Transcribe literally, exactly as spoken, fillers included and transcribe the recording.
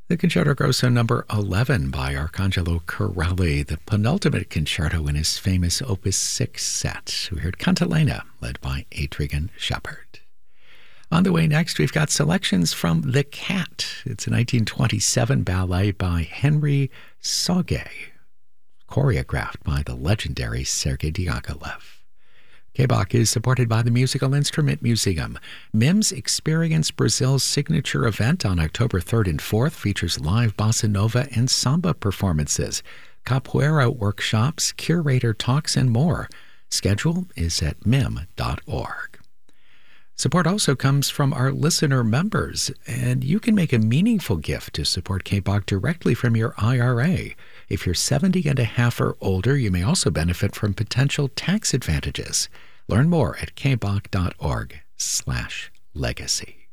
The Concerto Grosso number eleven by Arcangelo Corelli, the penultimate concerto in his famous Opus six set. We heard Cantilena, led by Adrian Shepard. On the way next, we've got selections from The Cat. It's a nineteen twenty-seven ballet by Henry Sauge, choreographed by the legendary Sergei Diaghilev. K B O C is supported by the Musical Instrument Museum. MIMS Experience Brazil's signature event on October third and fourth features live bossa nova and samba performances, capoeira workshops, curator talks, and more. Schedule is at mim dot org. Support also comes from our listener members, and you can make a meaningful gift to support K B O C directly from your I R A. If you're seventy and a half or older, you may also benefit from potential tax advantages. Learn more at kboc dot org slash legacy.